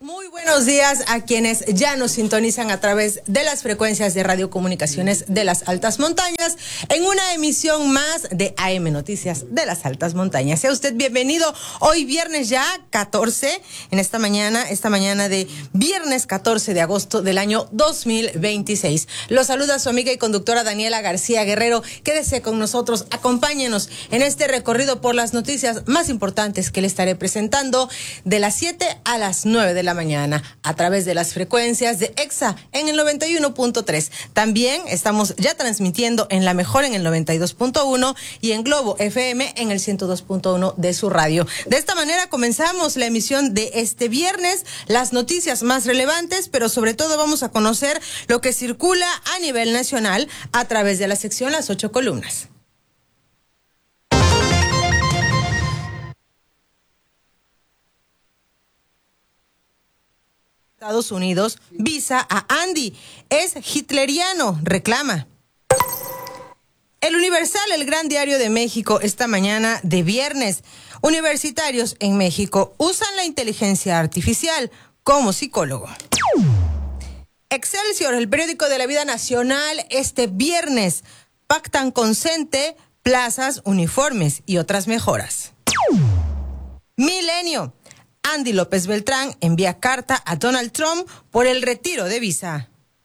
Muy buenos días a quienes ya nos sintonizan a través de las frecuencias de radiocomunicaciones de las Altas Montañas en una emisión más de AM Noticias de las Altas Montañas. Sea usted bienvenido hoy viernes ya 14, en esta mañana de viernes 14 de agosto del año 2026. Los saluda su amiga y conductora Daniela García Guerrero. Quédese con nosotros, acompáñenos en este recorrido por las noticias más importantes que le estaré presentando de las 7 a las 9 de la mañana a través de las frecuencias de EXA en el 91.3. También estamos ya transmitiendo en La Mejor en el 92.1 y en Globo FM en el 102.1 de su radio. De esta manera comenzamos la emisión de este viernes, las noticias más relevantes, pero sobre todo vamos a conocer lo que circula a nivel nacional a través de la sección Las 8 Columnas. Estados Unidos visa a Andy, es hitleriano, reclama. El Universal, el gran diario de México, esta mañana de viernes. Universitarios en México usan la inteligencia artificial como psicólogo. Excelsior, el periódico de la vida nacional, este viernes. Pactan con CENTE, plazas, uniformes y otras mejoras. Milenio. Andy López Beltrán envía carta a Donald Trump por el retiro de visa.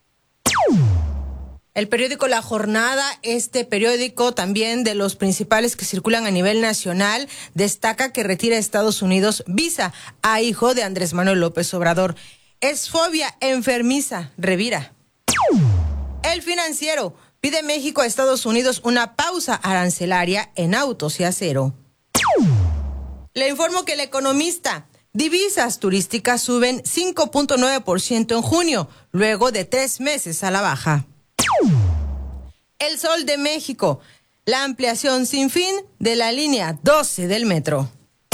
El periódico La Jornada, este periódico también de los principales que circulan a nivel nacional, destaca que retira a Estados Unidos visa a hijo de Andrés Manuel López Obrador. Es fobia enfermiza, revira. El Financiero pide México a Estados Unidos una pausa arancelaria en autos y acero. Le informo que El Economista, divisas turísticas suben 5.9% en junio, luego de 3 meses a la baja. El Sol de México, la ampliación sin fin de la línea 12 del metro.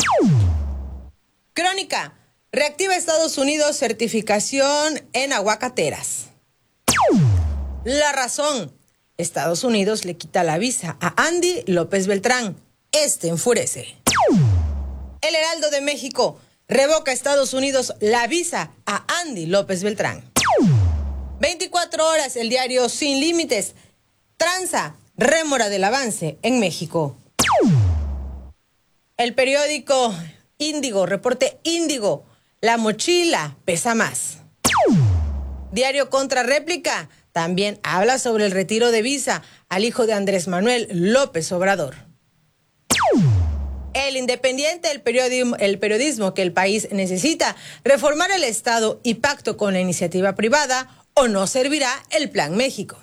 Crónica, reactiva Estados Unidos certificación en aguacateras. La Razón, Estados Unidos le quita la visa a Andy López Beltrán. Este enfurece. El Heraldo de México, revoca a Estados Unidos la visa a Andy López Beltrán. 24 horas, el diario Sin Límites. Tranza, rémora del avance en México. El periódico Índigo, reporte Índigo. La mochila pesa más. Diario Contrarréplica también habla sobre el retiro de visa al hijo de Andrés Manuel López Obrador. El Independiente, el periodismo que el país necesita, reformar el Estado y pacto con la iniciativa privada, o no servirá el Plan México.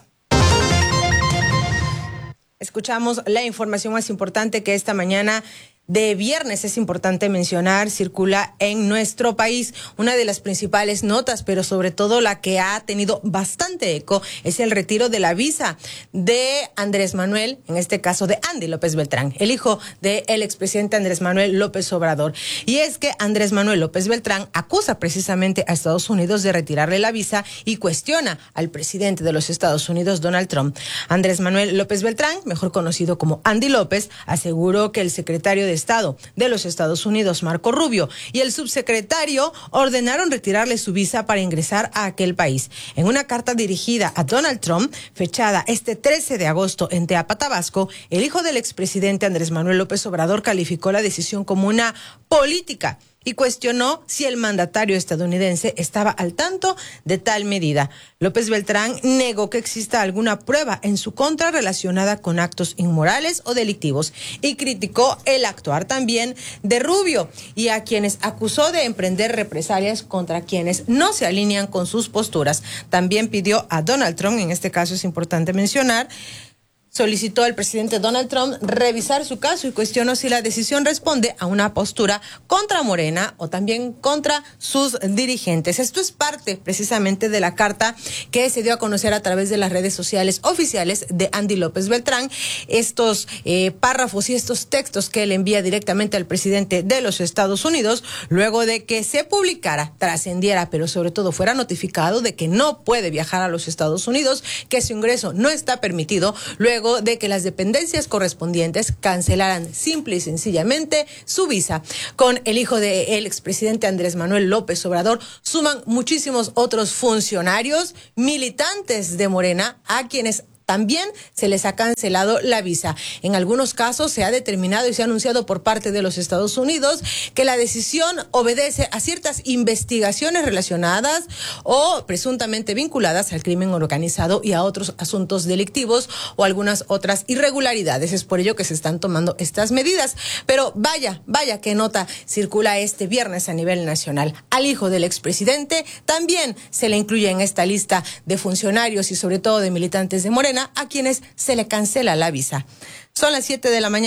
Escuchamos la información más importante que esta mañana de viernes es importante mencionar, circula en nuestro país. Una de las principales notas, pero sobre todo la que ha tenido bastante eco, es el retiro de la visa de Andrés Manuel, en este caso de Andy López Beltrán, el hijo del expresidente Andrés Manuel López Obrador. Y es que Andrés Manuel López Beltrán acusa precisamente a Estados Unidos de retirarle la visa y cuestiona al presidente de los Estados Unidos, Donald Trump. Andrés Manuel López Beltrán, mejor conocido como Andy López, aseguró que el secretario de Estado de los Estados Unidos, Marco Rubio, y el subsecretario ordenaron retirarle su visa para ingresar a aquel país. En una carta dirigida a Donald Trump, fechada este 13 de agosto en Teapa, Tabasco, el hijo del expresidente Andrés Manuel López Obrador calificó la decisión como una política y cuestionó si el mandatario estadounidense estaba al tanto de tal medida. López Beltrán negó que exista alguna prueba en su contra relacionada con actos inmorales o delictivos y criticó el actuar también de Rubio y a quienes acusó de emprender represalias contra quienes no se alinean con sus posturas. También pidió a Donald Trump, en este caso es importante mencionar, solicitó al presidente Donald Trump revisar su caso y cuestionó si la decisión responde a una postura contra Morena o también contra sus dirigentes. Esto es parte precisamente de la carta que se dio a conocer a través de las redes sociales oficiales de Andy López Beltrán. Estos párrafos y estos textos que él envía directamente al presidente de los Estados Unidos, luego de que se publicara, trascendiera, pero sobre todo fuera notificado de que no puede viajar a los Estados Unidos, que su ingreso no está permitido, luego luego de que las dependencias correspondientes cancelaran simple y sencillamente su visa. Con el hijo del expresidente Andrés Manuel López Obrador suman muchísimos otros funcionarios, militantes de Morena, a quienes también se les ha cancelado la visa. En algunos casos se ha determinado y se ha anunciado por parte de los Estados Unidos que la decisión obedece a ciertas investigaciones relacionadas o presuntamente vinculadas al crimen organizado y a otros asuntos delictivos o algunas otras irregularidades. Es por ello que se están tomando estas medidas. Pero vaya qué nota circula este viernes a nivel nacional. Al hijo del expresidente también se le incluye en esta lista de funcionarios y sobre todo de militantes de Morena a quienes se le cancela la visa. Son las 7 de la mañana.